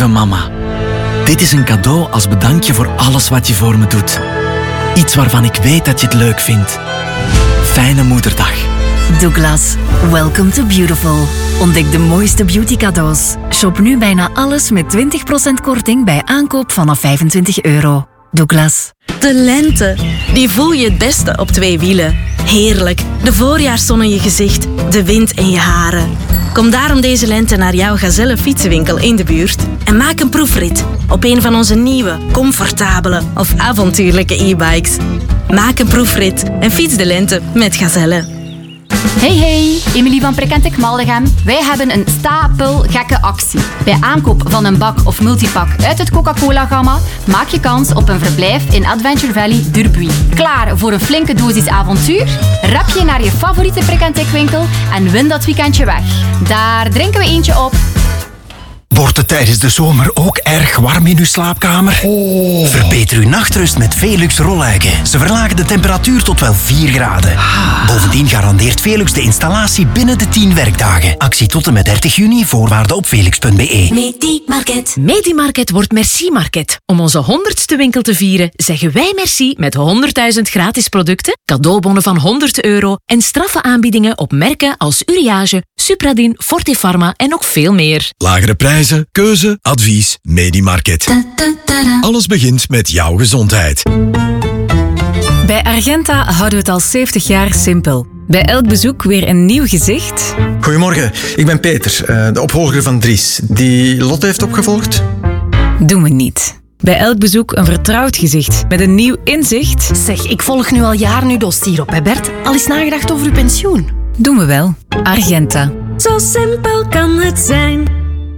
Lieve mama, dit is een cadeau als bedankje voor alles wat je voor me doet. Iets waarvan ik weet dat je het leuk vindt. Fijne moederdag. Douglas, welcome to beautiful. Ontdek de mooiste beauty cadeaus. Shop nu bijna alles met 20% korting bij aankoop vanaf €25. Douglas. De lente, die voel je het beste op 2 wielen. Heerlijk, de voorjaarszon in je gezicht, de wind in je haren. Kom daarom deze lente naar jouw Gazelle fietsenwinkel in de buurt en maak een proefrit op een van onze nieuwe, comfortabele of avontuurlijke e-bikes. Maak een proefrit en fiets de lente met Gazelle. Hey, Emilie van Prekentek Maldegem. Wij hebben een stapelgekke actie. Bij aankoop van een bak of multipak uit het Coca-Cola-gamma maak je kans op een verblijf in Adventure Valley Durbuy. Klaar voor een flinke dosis avontuur? Rap je naar je favoriete Prekentek-winkel en win dat weekendje weg. Daar drinken we eentje op. Wordt het tijdens de zomer ook erg warm in uw slaapkamer? Verbeter uw nachtrust met Velux rolluiken. Ze verlagen de temperatuur tot wel 4 graden. Bovendien garandeert Velux de installatie binnen de 10 werkdagen. Actie tot en met 30 juni, voorwaarden op velux.be. Medimarket. Medimarket wordt Merci Market. Om onze 100ste winkel te vieren, zeggen wij merci met 100.000 gratis producten, cadeaubonnen van €100 en straffe aanbiedingen op merken als Uriage, Supradin, Fortifarma en nog veel meer. Lagere prijzen, keuze, advies, Medimarket. Alles begint met jouw gezondheid. Bij Argenta houden we het al 70 jaar simpel. Bij elk bezoek weer een nieuw gezicht. Goedemorgen, ik ben Peter, de opvolger van Dries, die Lotte heeft opgevolgd. Doen we niet. Bij elk bezoek een vertrouwd gezicht met een nieuw inzicht. Zeg, ik volg nu al jaren uw dossier hierop, hè Bert? Al eens nagedacht over uw pensioen? Doen we wel. Argenta. Zo simpel kan het zijn.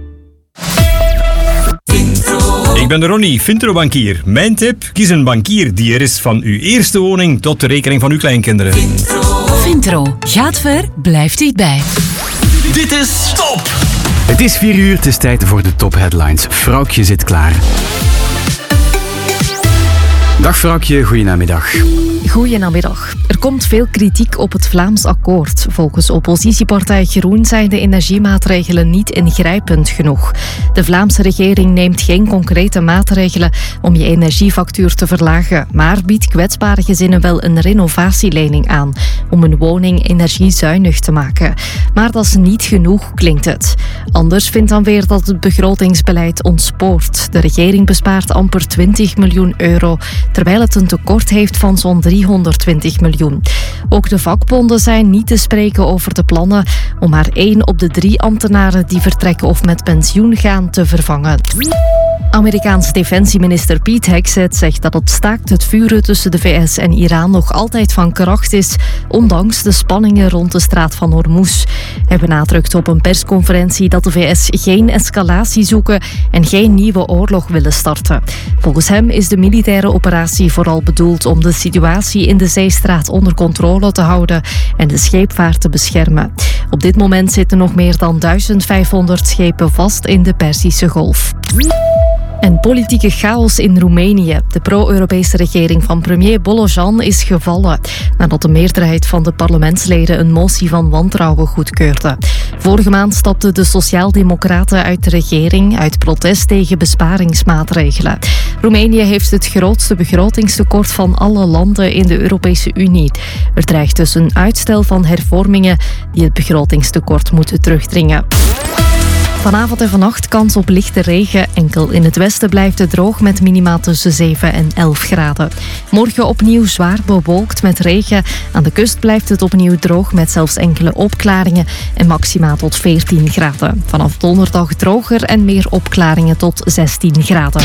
Ik ben Ronnie, Fintro-bankier. Mijn tip, kies een bankier die er is van uw eerste woning tot de rekening van uw kleinkinderen. Fintro. Gaat ver, blijft dichtbij. Dit is Top! Het is 4 uur, het is tijd voor de top-headlines. Vrouwtje zit klaar. Dag Vrouwtje, goedenamiddag. Goedenamiddag. Er komt veel kritiek op het Vlaams akkoord. Volgens oppositiepartij Groen zijn de energiemaatregelen niet ingrijpend genoeg. De Vlaamse regering neemt geen concrete maatregelen om je energiefactuur te verlagen, maar biedt kwetsbare gezinnen wel een renovatielening aan om hun woning energiezuinig te maken. Maar dat is niet genoeg, klinkt het. Anders vindt dan weer dat het begrotingsbeleid ontspoort. De regering bespaart amper €20 miljoen, terwijl het een tekort heeft van zo'n 320 miljoen. Ook de vakbonden zijn niet te spreken over de plannen om maar 1 op de 3 ambtenaren die vertrekken of met pensioen gaan te vervangen. Amerikaans defensieminister Pete Hegseth zegt dat het staakt het vuren tussen de VS en Iran nog altijd van kracht is, ondanks de spanningen rond de straat van Hormuz. Hij benadrukt op een persconferentie dat de VS geen escalatie zoeken en geen nieuwe oorlog willen starten. Volgens hem is de militaire operatie vooral bedoeld om de situatie in de zeestraat onder controle te houden en de scheepvaart te beschermen. Op dit moment zitten nog meer dan 1500 schepen vast in de Perzische Golf. En politieke chaos in Roemenië. De pro-Europese regering van premier Bolojan is gevallen nadat de meerderheid van de parlementsleden een motie van wantrouwen goedkeurde. Vorige maand stapten de Sociaaldemocraten uit de regering uit protest tegen besparingsmaatregelen. Roemenië heeft het grootste begrotingstekort van alle landen in de Europese Unie. Er dreigt dus een uitstel van hervormingen die het begrotingstekort moeten terugdringen. Vanavond en vannacht kans op lichte regen. Enkel in het westen blijft het droog met minima tussen 7 en 11 graden. Morgen opnieuw zwaar bewolkt met regen. Aan de kust blijft het opnieuw droog met zelfs enkele opklaringen en maxima tot 14 graden. Vanaf donderdag droger en meer opklaringen tot 16 graden.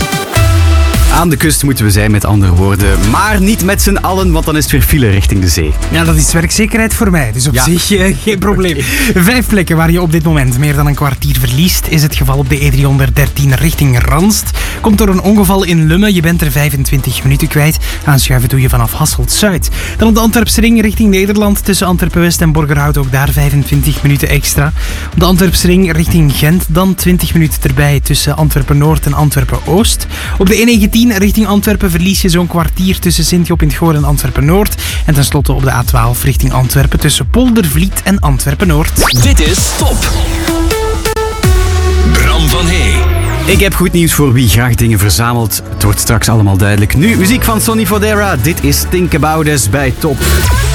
Aan de kust moeten we zijn, met andere woorden. Maar niet met z'n allen, want dan is het weer file richting de zee. Ja, dat is werkzekerheid voor mij. Dus op zich geen probleem. 5 plekken waar je op dit moment meer dan een kwartier verliest, is het geval op de E313 richting Ranst. Komt door een ongeval in Lummen. Je bent er 25 minuten kwijt. Aanschuiven doe je vanaf Hasselt-Zuid. Dan op de Antwerpsring richting Nederland tussen Antwerpen-West en Borgerhout. Ook daar 25 minuten extra. Op de Antwerpsring richting Gent dan 20 minuten erbij tussen Antwerpen-Noord en Antwerpen-Oost. Op de E19 richting Antwerpen verlies je zo'n kwartier tussen Sint-Job in het Goor en Antwerpen-Noord. En tenslotte op de A12 richting Antwerpen tussen Poldervliet en Antwerpen-Noord. Dit is Top. Bram van Hey. Ik heb goed nieuws voor wie graag dingen verzamelt. Het wordt straks allemaal duidelijk. Nu muziek van Sonny Fodera. Dit is Think About Us bij Top.